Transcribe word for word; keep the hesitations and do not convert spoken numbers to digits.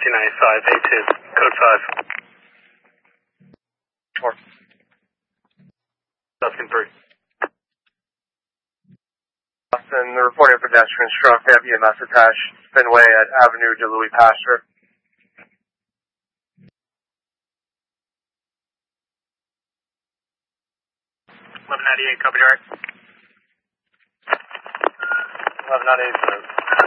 nineteen ninety-five, A two, code five. Four. Dustin three. Austin, the reporting pedestrian struck. They have E M S attached. Spinway at Avenue de Louis Pasteur. eleven ninety-eight, copy direct. eleven ninety-eight,